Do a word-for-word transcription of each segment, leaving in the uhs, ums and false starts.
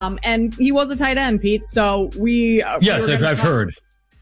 Um, and he was a tight end, Pete. So we. Uh, yes, we I've, I've talk- heard.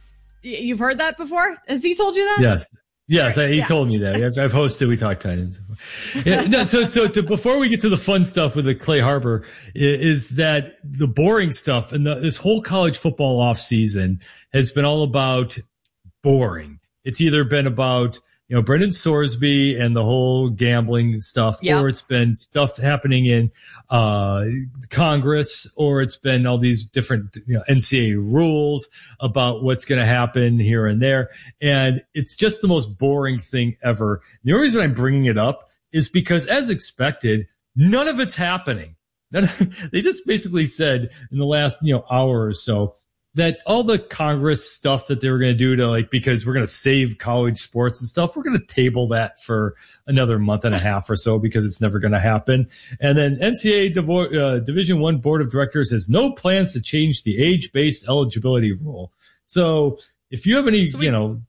You've heard that before? Has he told you that? Yes. Yes, I, he yeah. told me that. I've, I've hosted, we talked tight ends. Yeah, no, so, so to, before we get to the fun stuff with the Clay Harbor, is, is that the boring stuff and the, this whole college football off season has been all about boring. It's either been about, you know, Brendan Sorsby and the whole gambling stuff, yep. or it's been stuff happening in uh Congress, or it's been all these different, you know, N C double A rules about what's going to happen here and there. And it's just the most boring thing ever. The only reason I'm bringing it up is because, as expected, none of it's happening. None of, they just basically said in the last, you know, hour or so that all the Congress stuff that they were going to do to, like, because we're going to save college sports and stuff, we're going to table that for another month and a half or so because it's never going to happen. And then N C double A Divo- uh, Division One Board of Directors has no plans to change the age-based eligibility rule. So if you have any, so we, you know,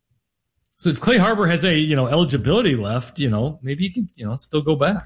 so if Clay Harbor has a, you know, eligibility left, you know, maybe you can, you know, still go back.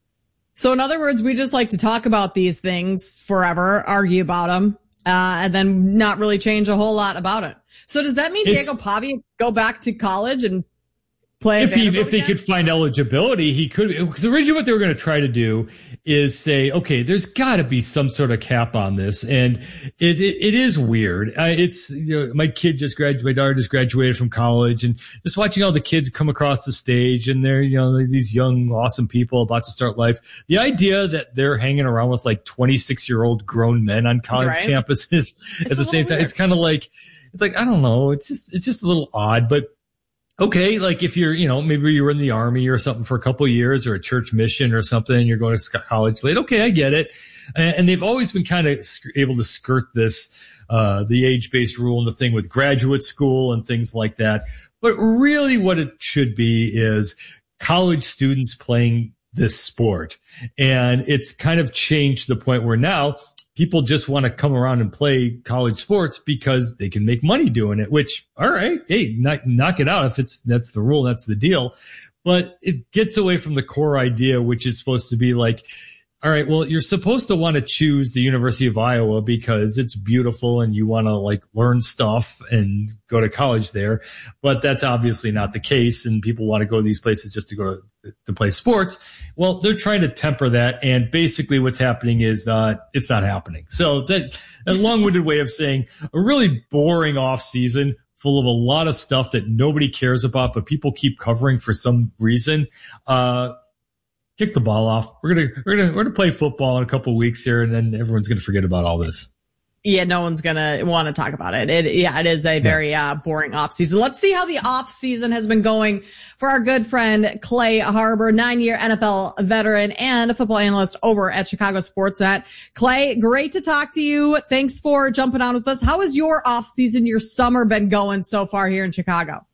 So in other words, we just like to talk about these things forever, argue about them. Uh, and then not really change a whole lot about it. So does that mean it's, Diego Pavia go back to college and play? If he, if they again? could find eligibility, he could. Because originally what they were going to try to do is say, okay, there's got to be some sort of cap on this, and it it, it is weird. Uh, it's, you know, my kid just graduated, my daughter just graduated from college, and just watching all the kids come across the stage, and they're, you know, these young, awesome people about to start life. The idea that they're hanging around with like twenty-six year old grown men on college right. campuses it's at the same time, weird. it's kind of like, it's like, I don't know, it's just it's just a little odd, but. Okay, like if you're, you know, maybe you were in the army or something for a couple of years, or a church mission or something, and you're going to college late. Okay, I get it. And, and they've always been kind of able to skirt this, uh, the age-based rule and the thing with graduate school and things like that. But really what it should be is college students playing this sport. And it's kind of changed to the point where now people just want to come around and play college sports because they can make money doing it, which, all right, hey, knock, knock it out. If it's, that's the rule, that's the deal. But it gets away from the core idea, which is supposed to be like, all right, well, you're supposed to want to choose the University of Iowa because it's beautiful and you want to like learn stuff and go to college there. But that's obviously not the case. And people want to go to these places just to go to, to play sports. Well, they're trying to temper that. And basically what's happening is, uh, it's not happening. So that a long-winded way of saying a really boring off season full of a lot of stuff that nobody cares about, but people keep covering for some reason. Uh, Kick the ball off. We're gonna we're gonna we're gonna play football in a couple of weeks here, and then everyone's gonna forget about all this. Yeah, no one's gonna want to talk about it. It yeah, it is a very yeah. uh, boring off season. Let's see how the off season has been going for our good friend Clay Harbor, nine-year N F L veteran and a football analyst over at Chicago Sportsnet. Clay, great to talk to you. Thanks for jumping on with us. How has your off season, your summer been going so far here in Chicago?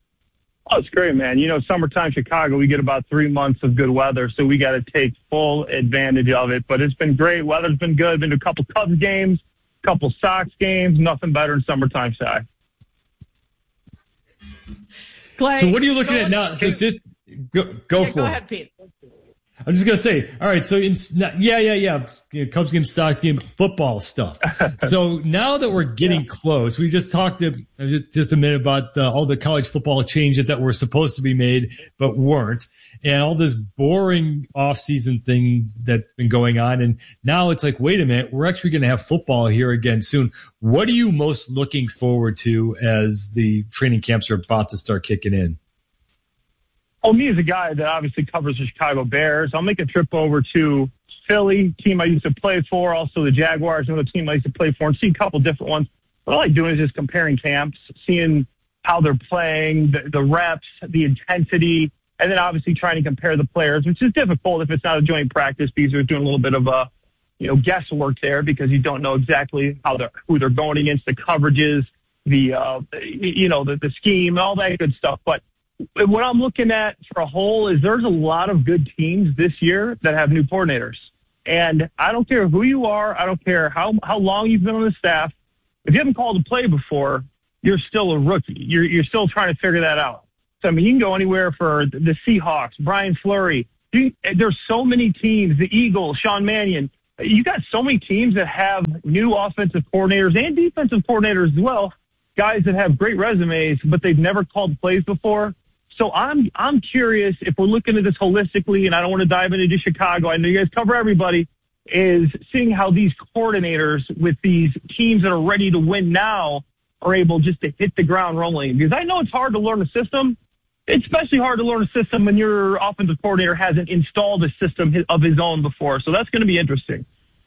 Oh, it's great, man. You know, summertime Chicago, we get about three months of good weather, so we got to take full advantage of it. But it's been great. Weather's been good. Been to a couple Cubs games, a couple Sox games. Nothing better in summertime, Cy. Clay, so what are you looking at now? So just go, go yeah, for go it. Go ahead, Pete. I was just going to say, all right, so in, yeah, yeah, yeah, Cubs game, Sox game, football stuff. So now that we're getting yeah. close, we just talked to, just, just a minute about the, all the college football changes that were supposed to be made but weren't, and all this boring off-season thing that's been going on. And now it's like, wait a minute, we're actually going to have football here again soon. What are you most looking forward to as the training camps are about to start kicking in? Well, me as a guy that obviously covers the Chicago Bears, I'll make a trip over to Philly, team I used to play for, also the Jaguars, another team I used to play for, and see a couple different ones. What I like doing is just comparing camps, seeing how they're playing, the, the reps, the intensity, and then obviously trying to compare the players, which is difficult if it's not a joint practice because they're doing a little bit of a, you know, guesswork there because you don't know exactly how they're, who they're going against, the coverages, the, uh, you know, the, the scheme, all that good stuff. But what I'm looking at for a whole is there's a lot of good teams this year that have new coordinators. And I don't care who you are. I don't care how, how long you've been on the staff. If you haven't called a play before, you're still a rookie. You're, you're still trying to figure that out. So, I mean, you can go anywhere for the Seahawks, Brian Fleury. You, there's so many teams, the Eagles, Sean Mannion. you got so many teams that have new offensive coordinators and defensive coordinators as well, guys that have great resumes, but they've never called plays before. So I'm I'm curious if we're looking at this holistically, and I don't want to dive into Chicago. I know you guys cover everybody, is seeing how these coordinators with these teams that are ready to win now are able just to hit the ground rolling. Because I know it's hard to learn a system. It's especially hard to learn a system when your offensive coordinator hasn't installed a system of his own before. So that's going to be interesting.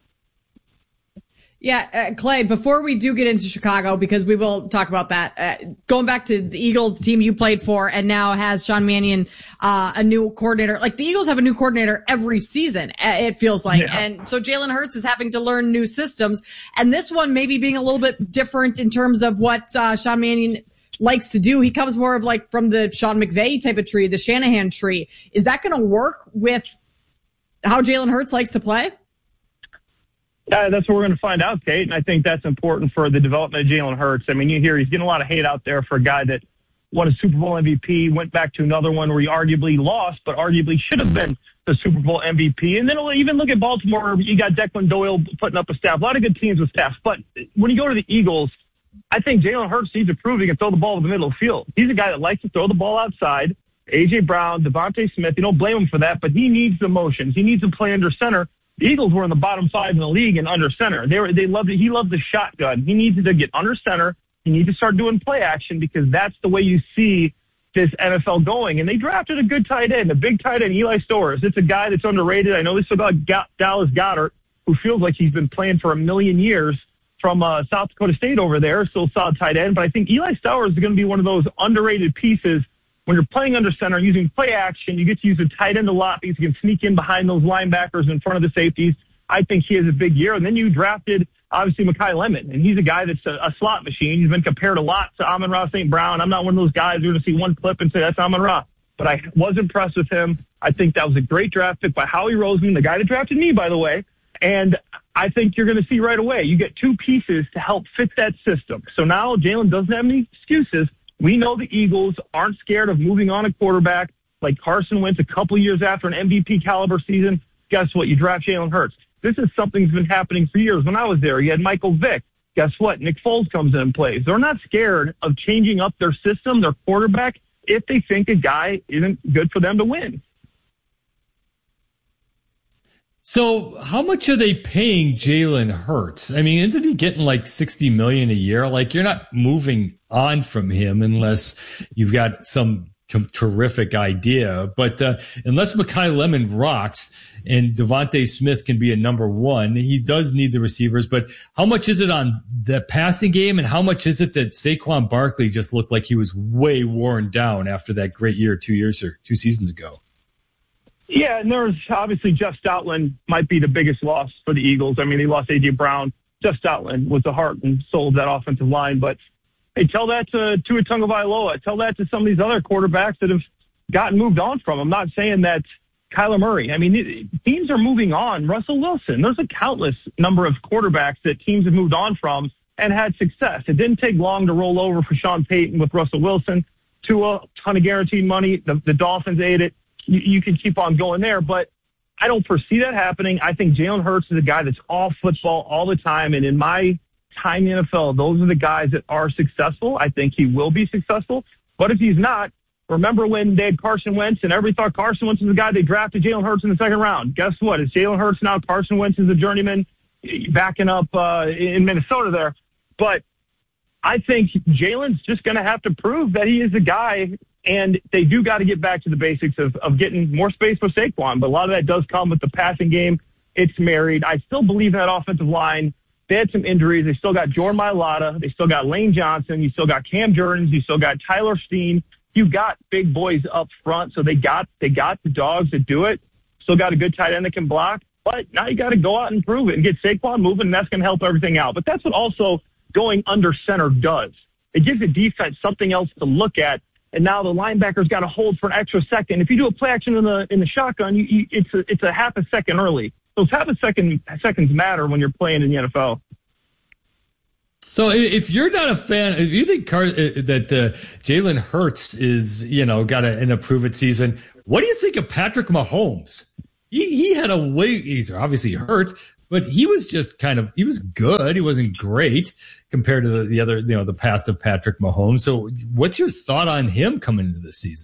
Yeah, uh, Clay, before we do get into Chicago, because we will talk about that, uh, going back to the Eagles team you played for and now has Sean Mannion, uh, a new coordinator. Like the Eagles have a new coordinator every season, it feels like. Yeah. And so Jalen Hurts is having to learn new systems. And this one maybe being a little bit different in terms of what, uh, Sean Mannion likes to do. He comes more of like from the Sean McVay type of tree, the Shanahan tree. Is that going to work with how Jalen Hurts likes to play? Uh, that's what we're going to find out, Kate, and I think that's important for the development of Jalen Hurts. I mean, you hear he's getting a lot of hate out there for a guy that won a Super Bowl M V P, went back to another one where he arguably lost, but arguably should have been the Super Bowl M V P. And then even look at Baltimore. You got Declan Doyle putting up a staff. A lot of good teams with staff. But when you go to the Eagles, I think Jalen Hurts needs to prove he can throw the ball in the middle of the field. He's a guy that likes to throw the ball outside. A J. Brown, Devontae Smith, you don't blame him for that, but he needs the motions. He needs to play under center. The Eagles were in the bottom five in the league and under center. They were, they loved it. He loved the shotgun. He needs to get under center. He needs to start doing play action because that's the way you see this N F L going. And they drafted a good tight end, a big tight end, Eli Storrs. It's a guy that's underrated. I know they still got Dallas Goedert, who feels like he's been playing for a million years from uh, South Dakota State over there. Still solid tight end. But I think Eli Storrs is going to be one of those underrated pieces. When you're playing under center, using play action, you get to use the tight end a lot because you can sneak in behind those linebackers in front of the safeties. I think he has a big year. And then you drafted, obviously, Mekhi Lemon, and he's a guy that's a, a slot machine. He's been compared a lot to Amon-Ra Saint Brown. I'm not one of those guys who's going to see one clip and say, that's Amon-Ra. But I was impressed with him. I think that was a great draft pick by Howie Roseman, the guy that drafted me, by the way. And I think you're going to see right away, you get two pieces to help fit that system. So now Jalen doesn't have any excuses. We know the Eagles aren't scared of moving on a quarterback like Carson Wentz a couple years after an M V P caliber season. Guess what? You draft Jalen Hurts. This is something that's been happening for years. When I was there, you had Michael Vick. Guess what? Nick Foles comes in and plays. They're not scared of changing up their system, their quarterback, if they think a guy isn't good for them to win. So how much are they paying Jalen Hurts? I mean, isn't he getting like sixty million dollars a year? Like, you're not moving on from him unless you've got some terrific idea. But uh, unless Mekhi Lemon rocks and Devontae Smith can be a number one, he does need the receivers. But how much is it on the passing game, and how much is it that Saquon Barkley just looked like he was way worn down after that great year two years or two seasons ago? Yeah, and there's obviously Jeff Stoutland might be the biggest loss for the Eagles. I mean, they lost A J. Brown. Jeff Stoutland was the heart and soul of that offensive line. But hey, tell that to Tua Tagovailoa. Tell that to some of these other quarterbacks that have gotten moved on from. I'm not saying that Kyler Murray. I mean, teams are moving on. Russell Wilson. There's a countless number of quarterbacks that teams have moved on from and had success. It didn't take long to roll over for Sean Payton with Russell Wilson. Tua, ton of guaranteed money. The, the Dolphins ate it. You, you can keep on going there, but I don't foresee that happening. I think Jalen Hurts is a guy that's all football all the time, and in my time in the N F L, those are the guys that are successful. I think he will be successful, but if he's not, remember when they had Carson Wentz and everybody thought Carson Wentz was the guy, they drafted Jalen Hurts in the second round. Guess what? It's Jalen Hurts now. Carson Wentz is a journeyman backing up uh, in Minnesota there, but I think Jalen's just going to have to prove that he is a guy. And they do got to get back to the basics of, of getting more space for Saquon. But a lot of that does come with the passing game. It's married. I still believe in that offensive line. They had some injuries. They still got Jordan Mailata. They still got Lane Johnson. You still got Cam Jurgens. You still got Tyler Steen. You got big boys up front. So they got they got the dogs that do it. Still got a good tight end that can block. But now you got to go out and prove it and get Saquon moving, and that's going to help everything out. But that's what also going under center does. It gives the defense something else to look at. And now the linebacker's got to hold for an extra second. If you do a play action in the in the shotgun, you, you, it's a, it's a half a second early. Those half a second seconds matter when you're playing in the N F L. So if you're not a fan, if you think Car- that uh, Jalen Hurts is, you know, got a, an approved season, what do you think of Patrick Mahomes? He he had a way. He's obviously hurt, but he was just kind of, he was good. He wasn't great compared to the, the other, you know, the past of Patrick Mahomes. So what's your thought on him coming into this season?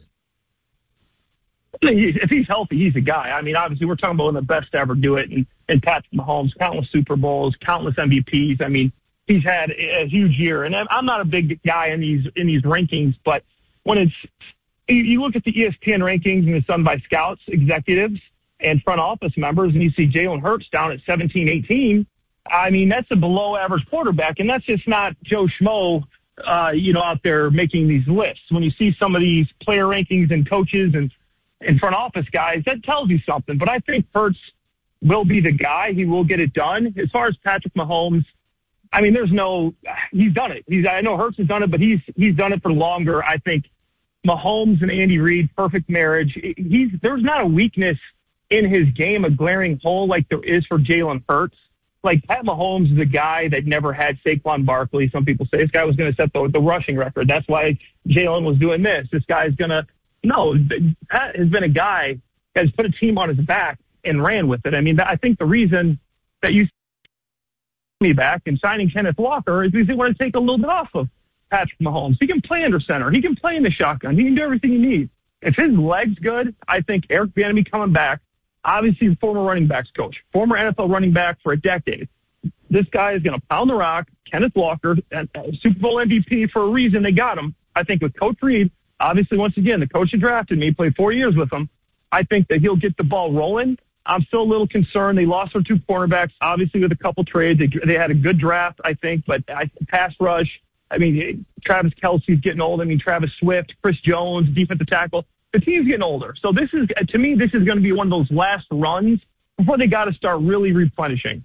If he's healthy, he's a guy. I mean, obviously, we're talking about one of the best to ever do it. And, and Patrick Mahomes, countless Super Bowls, countless M V Ps. I mean, he's had a huge year. And I'm not a big guy in these in these rankings, but when it's you look at the E S P N rankings and it's done by scouts, executives, and front office members, and you see Jalen Hurts down at seventeen, eighteen. I mean, that's a below-average quarterback, and that's just not Joe Schmo, uh, you know, out there making these lists. When you see some of these player rankings and coaches and and front office guys, that tells you something. But I think Hurts will be the guy. He will get it done. As far as Patrick Mahomes, I mean, there's no – he's done it. He's I know Hurts has done it, but he's he's done it for longer. I think Mahomes and Andy Reid, perfect marriage. He's There's not a weakness in his game, a glaring hole like there is for Jalen Hurts. Like, Pat Mahomes is a guy that never had Saquon Barkley. Some people say this guy was going to set the, the rushing record. That's why Jalen was doing this. This guy's going to – no, Pat has been a guy that has put a team on his back and ran with it. I mean, I think the reason that you me back and signing Kenneth Walker is because they want to take a little bit off of Patrick Mahomes. He can play under center. He can play in the shotgun. He can do everything he needs. If his leg's good, I think Eric Bieniemy coming back, obviously former running backs coach, former N F L running back for a decade. This guy is going to pound the rock. Kenneth Walker, Super Bowl M V P for a reason. They got him. I think with Coach Reid, obviously, once again, the coach who drafted me, played four years with him. I think that he'll get the ball rolling. I'm still a little concerned. They lost their two cornerbacks, obviously, with a couple trades. They, they had a good draft, I think, but I, pass rush. I mean, Travis Kelce's getting old. I mean, Travis Swift, Chris Jones, defensive tackle. The team's getting older. So this is, to me, this is going to be one of those last runs before they got to start really replenishing.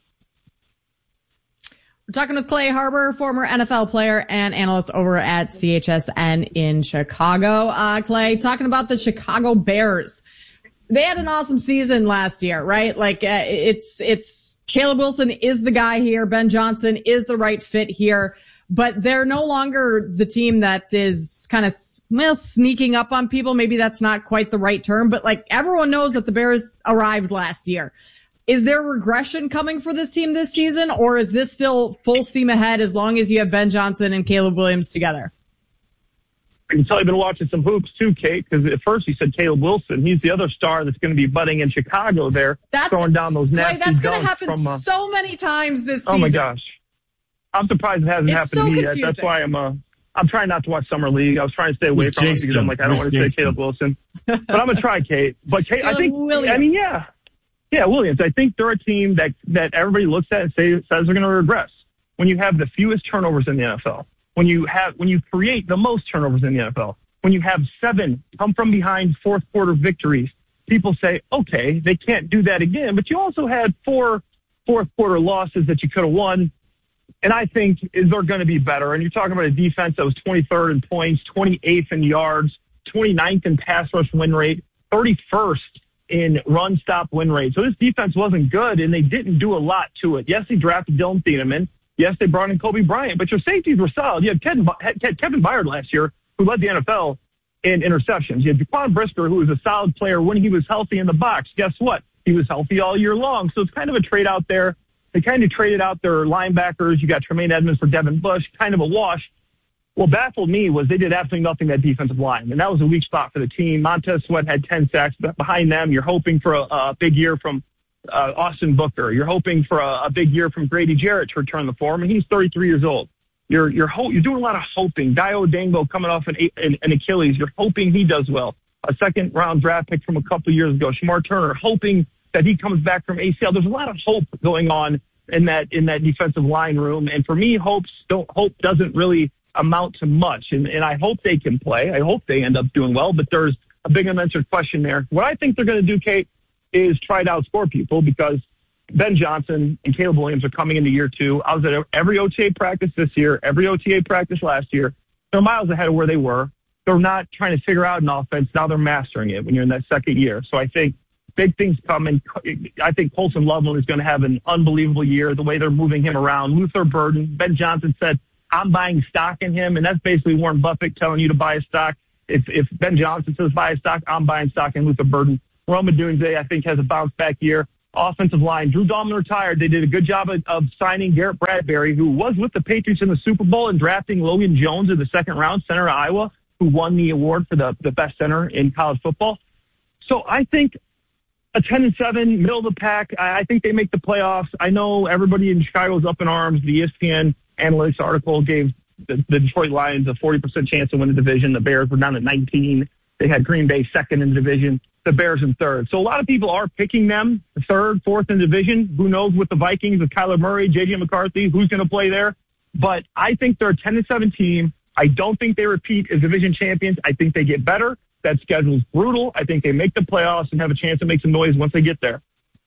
We're talking with Clay Harbor, former N F L player and analyst over at C H S N in Chicago. Uh, Clay, talking about the Chicago Bears. They had an awesome season last year, right? Like, uh, it's, it's Caleb Wilson is the guy here. Ben Johnson is the right fit here, but they're no longer the team that is kind of, well, sneaking up on people. Maybe that's not quite the right term, but like everyone knows that the Bears arrived last year. Is there regression coming for this team this season, or is this still full steam ahead as long as you have Ben Johnson and Caleb Williams together? I can tell you've been watching some hoops too, Kate, because at first you said Caleb Wilson. He's the other star that's going to be budding in Chicago there, that's, throwing down those nasty Clay, that's going to happen from, uh, so many times this season. Oh, my gosh. I'm surprised it hasn't it's happened so to me confusing. yet. That's why I'm uh, I'm trying not to watch Summer League. I was trying to stay away With from it Jason. because I'm like, I don't With want to Jason. say Caleb Wilson. But I'm going to try Kate. But Kate, I think, Williams. I mean, yeah. Yeah, Williams. I think they're a team that, that everybody looks at and say, says they're going to regress. When you have the fewest turnovers in the N F L, when you have when you create the most turnovers in the N F L, when you have seven come from behind fourth quarter victories, people say, okay, they can't do that again. But you also had four fourth quarter losses that you could have won. And I think is they're going to be better. And you're talking about a defense that was twenty-third in points, twenty-eighth in yards, twenty-ninth in pass rush win rate, thirty-first in run stop win rate. So this defense wasn't good, and they didn't do a lot to it. Yes, they drafted Dylan Thieneman. Yes, they brought in Kobe Bryant, but your safeties were solid. You had Kevin, had Kevin Byard last year, who led the N F L in interceptions. You had Jaquan Brisker, who was a solid player when he was healthy in the box. Guess what? He was healthy all year long. So it's kind of a trade out there. They kind of traded out their linebackers. You got Tremaine Edmonds for Devin Bush, kind of a wash. What baffled me was they did absolutely nothing that defensive line, and that was a weak spot for the team. Montez Sweat had ten sacks. But behind them, you're hoping for a, a big year from uh, Austin Booker. You're hoping for a, a big year from Grady Jarrett to return the form, and he's thirty-three years old. You're you're ho- you're doing a lot of hoping. Dio Dango coming off an, an, an Achilles. You're hoping he does well. A second round draft pick from a couple of years ago, Shamar Turner, hoping that he comes back from A C L. There's a lot of hope going on in that in that defensive line room, and for me, hopes don't hope doesn't really amount to much. And, and I hope they can play. I hope they end up doing well, but there's a big unanswered question there. What I think they're going to do, Kate, is try to outscore people because Ben Johnson and Caleb Williams are coming into year two. I was at every O T A practice this year, every O T A practice last year. They're miles ahead of where they were. They're not trying to figure out an offense. Now they're mastering it when you're in that second year. So I think big things come, and I think Colson Loveland is going to have an unbelievable year, the way they're moving him around. Luther Burden, Ben Johnson said, I'm buying stock in him, and that's basically Warren Buffett telling you to buy a stock. If if Ben Johnson says buy a stock, I'm buying stock in Luther Burden. Rome Odunze, I think, has a bounce-back year. offensive line. Drew Dahlman retired. They did a good job of, of signing Garrett Bradbury, who was with the Patriots in the Super Bowl, and drafting Logan Jones in the second round, center of Iowa, who won the award for the, the best center in college football. So I think a ten and seven, middle of the pack, I, I think they make the playoffs. I know everybody in Chicago is up in arms. The E S P N analytics article gave the, the Detroit Lions a forty percent chance to win the division. The Bears were down at nineteen. They had Green Bay second in the division, the Bears in third. So a lot of people are picking them third, fourth in the division. Who knows with the Vikings, with Kyler Murray, J J McCarthy, who's going to play there? But I think they're a ten and seven team. I don't think they repeat as division champions. I think they get better. That schedule's brutal. I think they make the playoffs and have a chance to make some noise once they get there.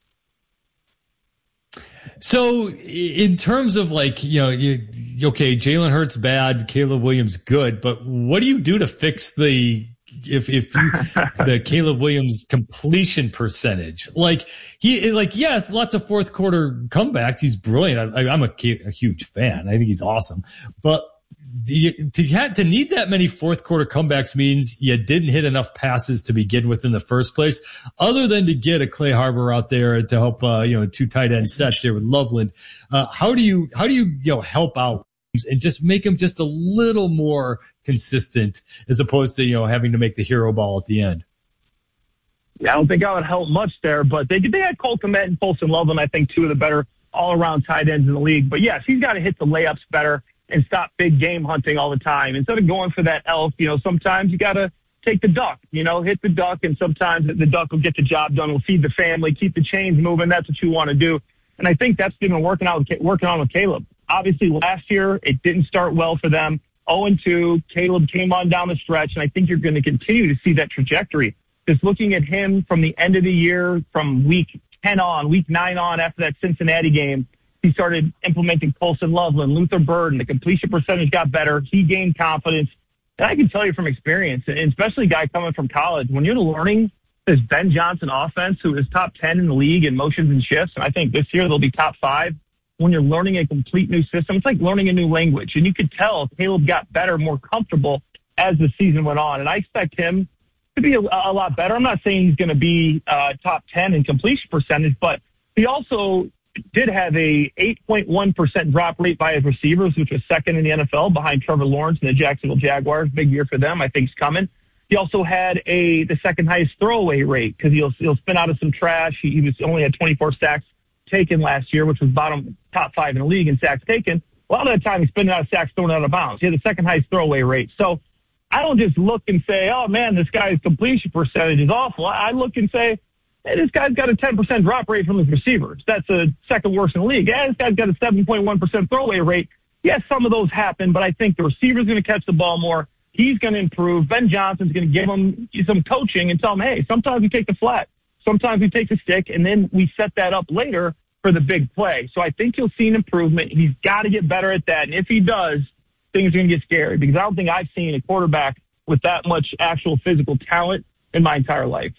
So in terms of like, you know, you, okay, Jalen Hurts bad, Caleb Williams good, but what do you do to fix the if if you, the Caleb Williams completion percentage? Like he like yes, lots of fourth quarter comebacks. He's brilliant. I, I'm a, a huge fan. I think he's awesome, but the, to have, to need that many fourth quarter comebacks means you didn't hit enough passes to begin with in the first place, other than to get a Clay Harbor out there to help, uh, you know, two tight end sets here with Loveland. Uh, how do you, how do you, you know, help out and just make him just a little more consistent as opposed to, you know, having to make the hero ball at the end? Yeah, I don't think I would help much there, but they they had Cole Kmet and Colson Loveland, I think, two of the better all-around tight ends in the league. But yes, he's got to hit the layups better and stop big game hunting all the time. Instead of going for that elf, you know, sometimes you got to take the duck, you know, hit the duck, and sometimes the duck will get the job done, will feed the family, keep the chains moving. That's what you want to do. And I think that's been working out, working on with Caleb. Obviously, last year, it didn't start well for them. oh and two, Caleb came on down the stretch, and I think you're going to continue to see that trajectory. Just looking at him from the end of the year, from week ten on, week nine on, after that Cincinnati game, he started implementing Colson Loveland, Luther Burden. The completion percentage got better. He gained confidence. And I can tell you from experience, and especially a guy coming from college, when you're learning this Ben Johnson offense, who is top ten in the league in motions and shifts, and I think this year they'll be top five, when you're learning a complete new system, it's like learning a new language. And you could tell Caleb got better, more comfortable as the season went on. And I expect him to be a, a lot better. I'm not saying he's going to be uh, top ten in completion percentage, but he also did have a eight point one percent drop rate by his receivers, which was second in the N F L behind Trevor Lawrence and the Jacksonville Jaguars. Big year for them. I think it's coming. He also had a the second highest throwaway rate because he'll he'll spin out of some trash. He, he was only had twenty-four sacks taken last year, which was bottom top five in the league in sacks taken. A lot of the time he's spinning out of sacks thrown out of bounds. He had the second highest throwaway rate. So I don't just look and say, oh man, this guy's completion percentage is awful. I look and say, hey, this guy's got a ten percent drop rate from his receivers. That's the second worst in the league. Yeah, this guy's got a seven point one percent throwaway rate. Yes, some of those happen, but I think the receiver's going to catch the ball more. He's going to improve. Ben Johnson's going to give him some coaching and tell him, hey, sometimes we take the flat. Sometimes we take the stick, and then we set that up later for the big play. So I think you'll see an improvement. He's got to get better at that. And if he does, things are going to get scary because I don't think I've seen a quarterback with that much actual physical talent in my entire life.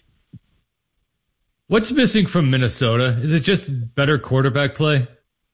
What's missing from Minnesota? Is it just better quarterback play?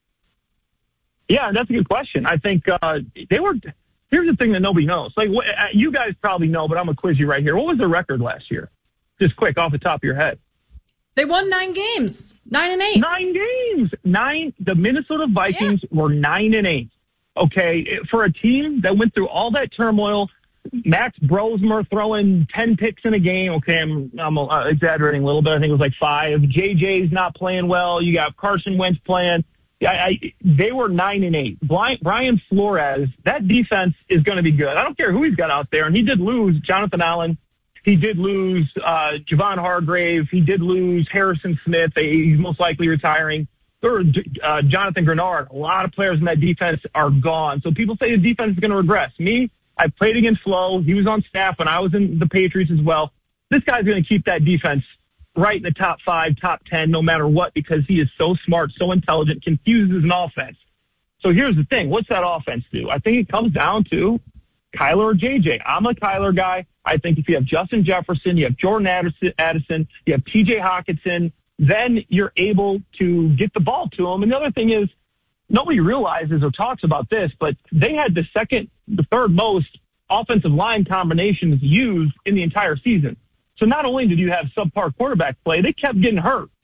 Yeah, that's a good question. I think uh, they were – here's the thing that nobody knows. Like what, you guys probably know, but I'm going to quiz you right here. What was their record last year? Just quick, off the top of your head. They won nine games, nine and eight. Nine games. Nine. The Minnesota Vikings yeah. were nine and eight. Okay, for a team that went through all that turmoil, Max Brosmer throwing ten picks in a game. Okay, I'm, I'm uh, exaggerating a little bit. I think it was like five. J J's not playing well. You got Carson Wentz playing. I, I, they were nine and eight. Brian Flores, that defense is going to be good. I don't care who he's got out there, and he did lose Jonathan Allen. He did lose uh, Javon Hargrave. He did lose Harrison Smith. He's most likely retiring. Or, uh, Jonathan Grenard. A lot of players in that defense are gone. So people say the defense is going to regress. Me, I played against Flo. He was on staff when I was in the Patriots as well. This guy's going to keep that defense right in the top five, top ten, no matter what, because he is so smart, so intelligent, confuses an offense. So here's the thing. What's that offense do? I think it comes down to Kyler or J J. I'm a Kyler guy. I think if you have Justin Jefferson, you have Jordan Addison, you have T J Hockenson, then you're able to get the ball to them. And the other thing is, nobody realizes or talks about this, but they had the second, the third most offensive line combinations used in the entire season. So not only did you have subpar quarterback play, they kept getting hurt.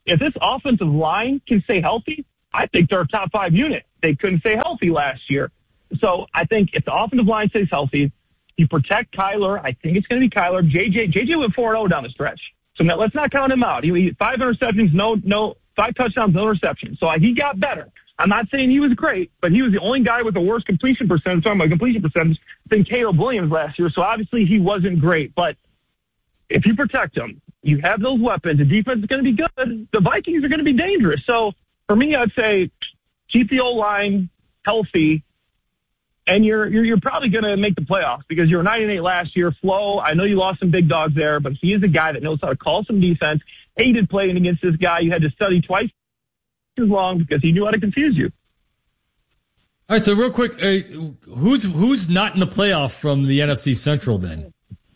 if this offensive line can stay healthy, I think they're a top five unit. They couldn't stay healthy last year. So I think if the offensive line stays healthy, you protect Kyler. I think it's going to be Kyler. J J J J went four and oh down the stretch. So now let's not count him out. He, he five interceptions, no, no, five touchdowns, no interceptions. So he got better. I'm not saying he was great, but he was the only guy with the worst completion percentage, talking about completion percentage, than Caleb Williams last year. So obviously he wasn't great. But if you protect him, you have those weapons, the defense is going to be good. The Vikings are going to be dangerous. So for me, I'd say keep the O-line healthy, and you're you're, you're probably going to make the playoffs because you were nine and eight last year. Flo, I know you lost some big dogs there, but he is a guy that knows how to call some defense. Hated playing against this guy. You had to study twice as long because he knew how to confuse you. All right, so real quick, uh, who's who's not in the playoff from the N F C Central then?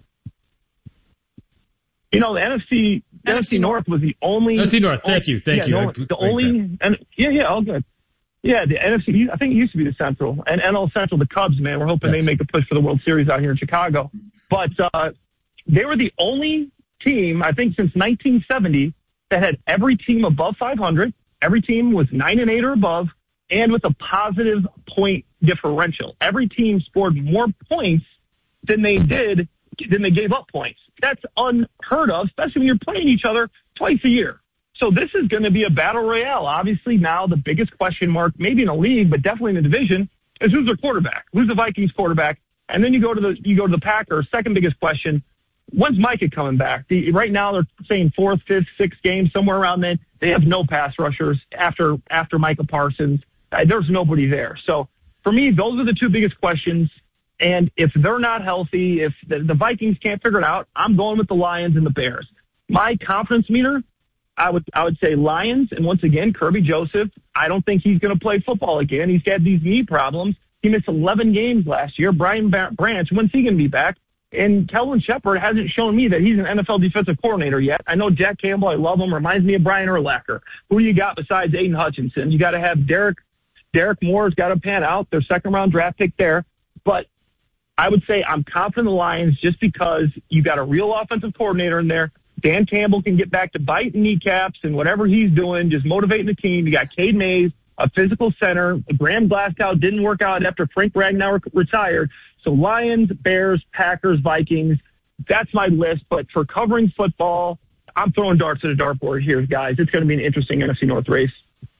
You know, the N F C N F C North was the only N F C North. Thank you, thank yeah, you. No, the only and yeah, yeah, all good. Yeah, the N F C. I think it used to be the Central and N L Central. The Cubs, man, we're hoping yes. they make a push for the World Series out here in Chicago. But uh, they were the only team, I think, since nineteen seventy that had every team above five hundred. Every team was nine and eight or above, and with a positive point differential. Every team scored more points than they did than they gave up points. That's unheard of, especially when you're playing each other twice a year. So this is going to be a battle royale. Obviously, now the biggest question mark, maybe in the league, but definitely in the division, is who's their quarterback? Who's the Vikings quarterback? And then you go to the you go to the Packers. Second biggest question: when's Micah coming back? The, right now they're saying fourth, fifth, sixth game, somewhere around then. They have no pass rushers after after Micah Parsons. Uh, there's nobody there. So for me, those are the two biggest questions. And if they're not healthy, if the, the Vikings can't figure it out, I'm going with the Lions and the Bears. My confidence meter, I would I would say Lions. And once again, Kirby Joseph, I don't think he's going to play football again. He's got these knee problems. He missed eleven games last year. Brian Branch, when's he going to be back? And Kelvin Shepard hasn't shown me that he's an N F L defensive coordinator yet. I know Jack Campbell. I love him. Reminds me of Brian Urlacher. Who do you got besides Aiden Hutchinson? You got to have Derek. Derek Moore's got to pan out. Their second round draft pick there. But I would say I'm confident in the Lions just because you got a real offensive coordinator in there. Dan Campbell can get back to biting kneecaps and whatever he's doing, just motivating the team. You got Cade Mays, a physical center. Graham Glasgow didn't work out after Frank Ragnow retired. So Lions, Bears, Packers, Vikings, that's my list. But for covering football, I'm throwing darts at a dartboard here, guys. It's going to be an interesting N F C North race.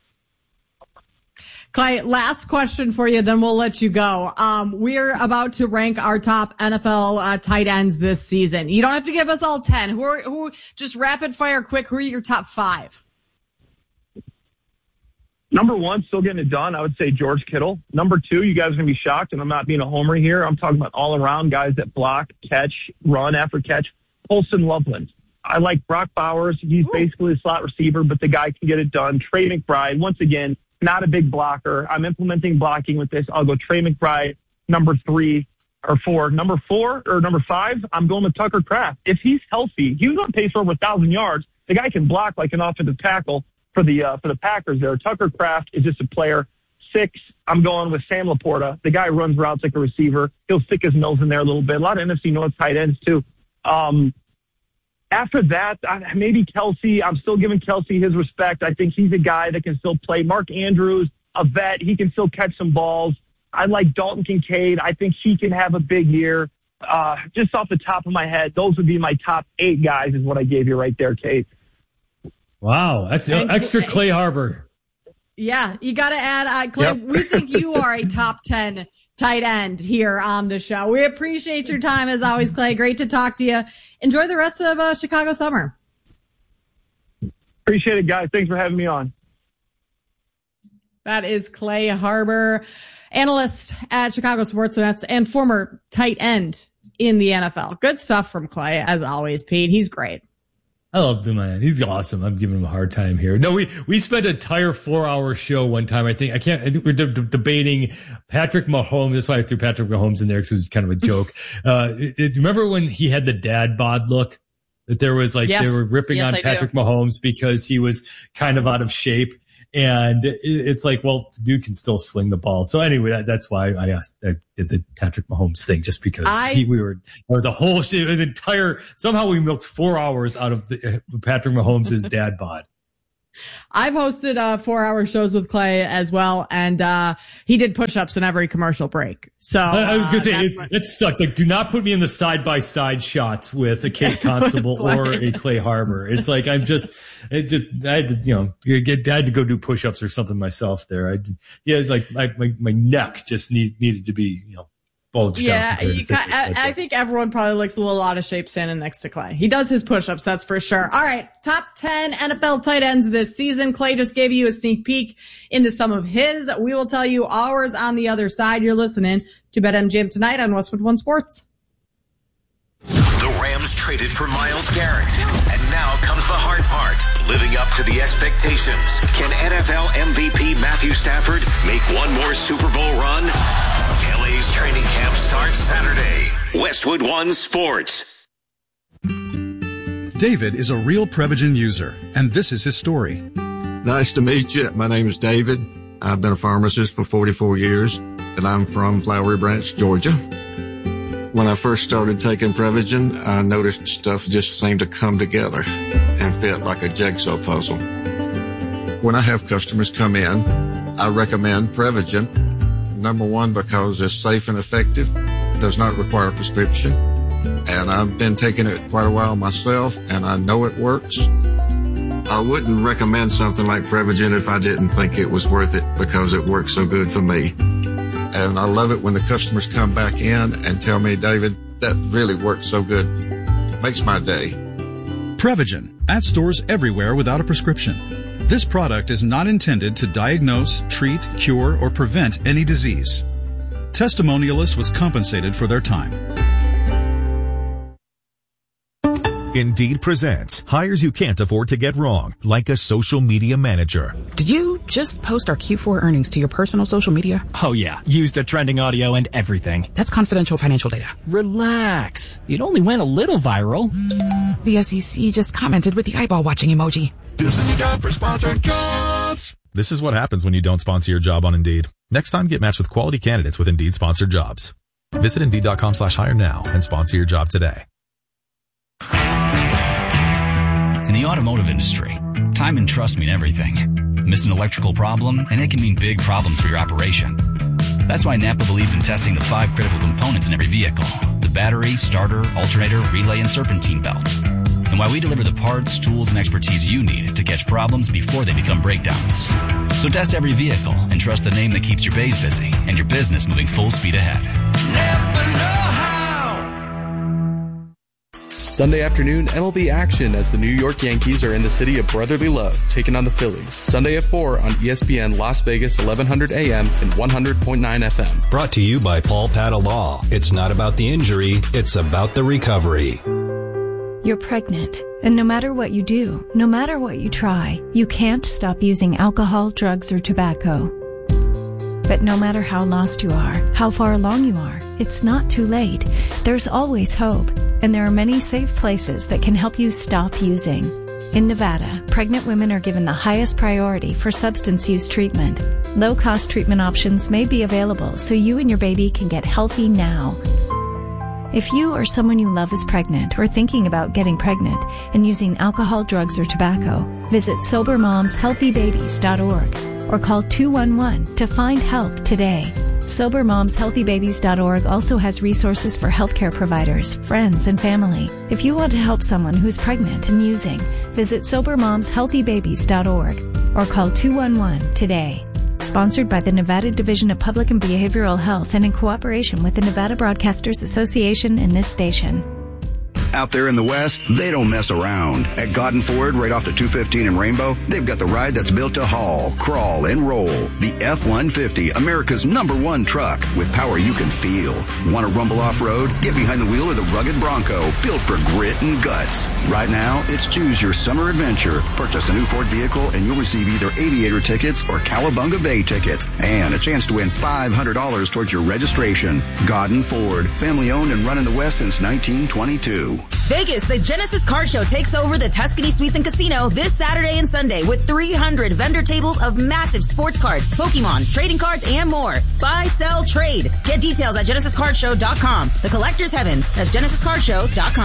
Clay, last question for you, then we'll let you go. Um, we're about to rank our top N F L uh, tight ends this season. You don't have to give us all ten. Who are, who, just rapid fire quick, who are your top five? Number one, still getting it done, I would say George Kittle. Number two, you guys are going to be shocked, and I'm not being a homer here. I'm talking about all-around guys that block, catch, run after catch. Colston Loveland. I like Brock Bowers. He's Ooh. basically a slot receiver, but the guy can get it done. Trey McBride, once again, not a big blocker. I'm implementing blocking with this. I'll go Trey McBride, number three or four. Number four or number five, I'm going with Tucker Kraft. If he's healthy, he was on pace for over one thousand yards. The guy can block like an offensive tackle. For the uh, for the Packers there. Tucker Kraft is just a player. Six, I'm going with Sam Laporta. The guy runs routes like a receiver. He'll stick his nose in there a little bit. A lot of N F C North tight ends, too. Um, after that, I, maybe Kelsey. I'm still giving Kelsey his respect. I think he's a guy that can still play. Mark Andrews, a vet. He can still catch some balls. I like Dalton Kincaid. I think he can have a big year. Uh, just off the top of my head, those would be my top eight guys is what I gave you right there, Kate. Wow, that's extra Clay Harbor. Yeah, you got to add, uh, Clay, yep. We think you are a top ten tight end here on the show. We appreciate your time as always, Clay. Great to talk to you. Enjoy the rest of uh, Chicago summer. Appreciate it, guys. Thanks for having me on. That is Clay Harbor, analyst at Chicago Sports Nets and former tight end in the N F L. Good stuff from Clay, as always, Pete. He's great. I love the man. He's awesome. I'm giving him a hard time here. No, we, we spent an entire four hour show one time. I think, I can't, I think we're de- de- debating Patrick Mahomes. That's why I threw Patrick Mahomes in there because it was kind of a joke. uh, it, it, remember when he had the dad bod look? That there was like, yes. they were ripping yes, on I Patrick do. Mahomes because he was kind of out of shape. And it, it's like, well, the dude can still sling the ball. So anyway, that, that's why I asked, I did the Patrick Mahomes thing just because I, he, we were, there was a whole shit, an entire, somehow we milked four hours out of the, uh, Patrick Mahomes' dad bod. I've hosted uh four hour shows with Clay as well, and uh he did push-ups in every commercial break. So I, I was gonna uh, say it, what... it sucked. Like, do not put me in the side by side shots with a Kate Constable or a Clay Harbor. It's like I'm just, it just I had to, you know, get I had to go do push-ups or something myself there. I yeah, like my my, my neck just need, needed to be, you know, bulged yeah, out. you got, I, I think everyone probably looks a little out of shape standing next to Clay. He does his push-ups, that's for sure. All right, top ten N F L tight ends this season. Clay just gave you a sneak peek into some of his. We will tell you ours on the other side. You're listening to BetMGM tonight on Westwood One Sports. The Rams traded for Myles Garrett, and now comes the hard part, living up to the expectations. Can N F L M V P Matthew Stafford make one more Super Bowl run? L A's training camp starts Saturday. Westwood One Sports. David is a real Prevagen user, and this is his story. Nice to meet you. My name is David. I've been a pharmacist for forty-four years, and I'm from Flowery Branch, Georgia. When I first started taking Prevagen, I noticed stuff just seemed to come together and fit like a jigsaw puzzle. When I have customers come in, I recommend Prevagen. Number one, because it's safe and effective, does not require a prescription, and I've been taking it quite a while myself, and I know it works. I wouldn't recommend something like Prevagen if I didn't think it was worth it, because it works so good for me. And I love it when the customers come back in and tell me, David, that really worked so good. Makes my day. Prevagen, at stores everywhere without a prescription. This product is not intended to diagnose, treat, cure, or prevent any disease. Testimonialist was compensated for their time. Indeed presents hires you can't afford to get wrong, like a social media manager. Did you just post our Q four earnings to your personal social media? Oh yeah, used the trending audio and everything. That's confidential financial data. Relax. It only went a little viral. The S E C just commented with the eyeball watching emoji. This is your job for sponsored jobs. This is what happens when you don't sponsor your job on Indeed. Next time, get matched with quality candidates with Indeed sponsored jobs. Visit Indeed.com slash hire now and sponsor your job today. In the automotive industry, time and trust mean everything. Miss an electrical problem, and it can mean big problems for your operation. That's why Napa believes in testing the five critical components in every vehicle: the battery, starter, alternator, relay, and serpentine belt. And why we deliver the parts, tools, and expertise you need to catch problems before they become breakdowns. So test every vehicle and trust the name that keeps your bays busy and your business moving full speed ahead. Napa know-how. Sunday afternoon M L B action as the New York Yankees are in the city of brotherly love, taking on the Phillies. Sunday at four on E S P N Las Vegas, eleven hundred A M and one hundred point nine F M. Brought to you by Paul Pata Law. It's not about the injury, it's about the recovery. You're pregnant, and no matter what you do, no matter what you try, you can't stop using alcohol, drugs, or tobacco. But no matter how lost you are, how far along you are, it's not too late. There's always hope, and there are many safe places that can help you stop using. In Nevada, pregnant women are given the highest priority for substance use treatment. Low-cost treatment options may be available so you and your baby can get healthy now. If you or someone you love is pregnant or thinking about getting pregnant and using alcohol, drugs, or tobacco, visit sober moms healthy babies dot org or call two one one to find help today. sober moms healthy babies dot org also has resources for healthcare providers, friends, and family. If you want to help someone who's pregnant and using, visit sober moms healthy babies dot org or call two one one today. Sponsored by the Nevada Division of Public and Behavioral Health and in cooperation with the Nevada Broadcasters Association and this station. Out there in the West, they don't mess around. At Godden Ford, right off the two fifteen in Rainbow, they've got the ride that's built to haul, crawl, and roll. The F one fifty, America's number one truck with power you can feel. Want to rumble off-road? Get behind the wheel of the rugged Bronco, built for grit and guts. Right now, it's choose your summer adventure. Purchase a new Ford vehicle and you'll receive either Aviator tickets or Cowabunga Bay tickets and a chance to win five hundred dollars towards your registration. Godden Ford, family owned and run in the West since nineteen twenty-two. Vegas, the Genesis Card Show takes over the Tuscany Suites and Casino this Saturday and Sunday with three hundred vendor tables of massive sports cards, Pokemon, trading cards, and more. Buy, sell, trade. Get details at genesis card show dot com. The collector's heaven. That's genesis card show dot com.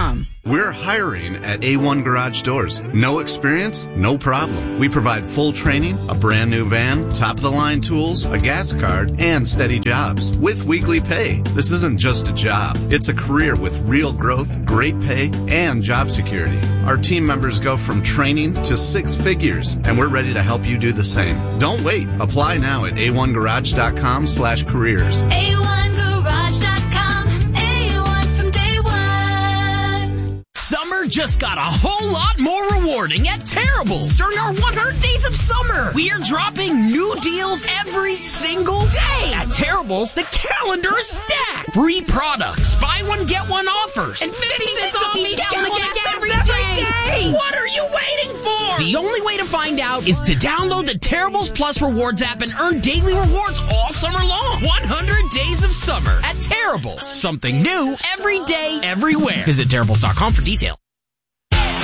We're hiring at A one Garage Doors. No experience? No problem. We provide full training, a brand new van, top-of-the-line tools, a gas card, and steady jobs with weekly pay. This isn't just a job. It's a career with real growth, great pay, and job security. Our team members go from training to six figures, and we're ready to help you do the same. Don't wait. Apply now at A one garage dot com slash careers. A one garage dot com. A one from day one. Summer just got a whole lot more rewarding at Terrible's. During our one hundred days of summer, we are dropping new deals every single day. At Terrible's, the calendar is stacked. Free products, buy one, get one offers, and fifty cents off each gallon of gas every day. What are you waiting for? The only way to find out is to download the Terrible's Plus Rewards app and earn daily rewards all summer long. one hundred days of summer at Terrible's. Something new every day, everywhere. Visit Terrible's dot com for details.